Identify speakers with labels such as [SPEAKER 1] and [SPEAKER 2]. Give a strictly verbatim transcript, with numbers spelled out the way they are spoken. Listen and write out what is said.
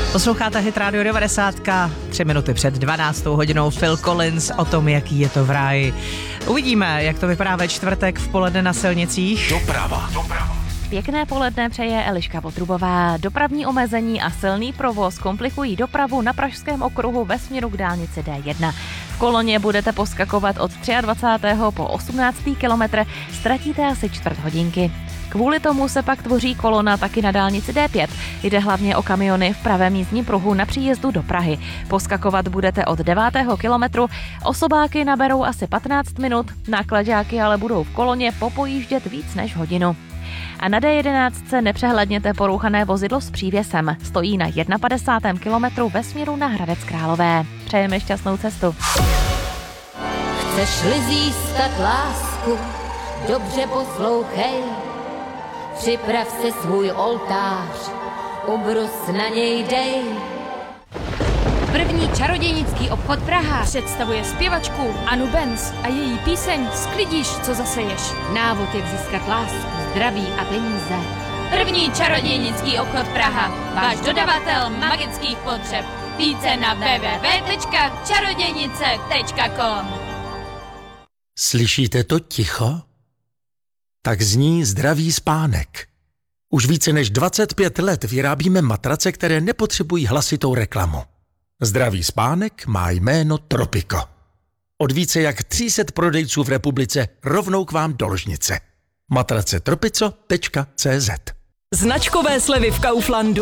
[SPEAKER 1] Posloucháte Hit Radio devadesát, tři minuty před dvanáctou hodinou. Phil Collins o tom, jaký je to v ráji. Uvidíme, jak to vypadá ve čtvrtek v poledne na silnicích.
[SPEAKER 2] Doprava. Doprava.
[SPEAKER 3] Pěkné poledne přeje Eliška Votrubová. Dopravní omezení a silný provoz komplikují dopravu na Pražském okruhu ve směru k dálnici D jedna. V koloně budete poskakovat od dvacátého třetího po osmnáctý kilometr, ztratíte asi čtvrt hodinky. Kvůli tomu se pak tvoří kolona taky na dálnici D pět. Jde hlavně o kamiony v pravém jízdním pruhu na příjezdu do Prahy. Poskakovat budete od devátého kilometru, osobáky naberou asi patnáct minut, náklaďáky ale budou v koloně popojíždět víc než hodinu. A na D jedenáct nepřehledněte porouchané vozidlo s přívěsem. Stojí na padesátém prvním kilometru ve směru na Hradec Králové. Přejeme šťastnou cestu.
[SPEAKER 4] Chceš-li získat lásku, dobře poslouchej. Připrav si svůj oltář, ubrus na něj dej.
[SPEAKER 5] První čarodějnický obchod Praha představuje zpěvačku Anu Benz a její píseň Sklidíš, co zaseješ.
[SPEAKER 4] Návod, jak získat lásku, zdraví a peníze.
[SPEAKER 5] První čarodějnický obchod Praha, váš dodavatel magických potřeb. Více na w w w tečka čarodějnice tečka com.
[SPEAKER 2] Slyšíte to ticho? Tak zní Zdravý spánek. Už více než dvacet pět let vyrábíme matrace, které nepotřebují hlasitou reklamu. Zdravý spánek má jméno Tropico. Od více jak tři sta prodejců v republice rovnou k vám do ložnice. matrace tropico tečka cé zet.
[SPEAKER 6] Značkové slevy v Kauflandu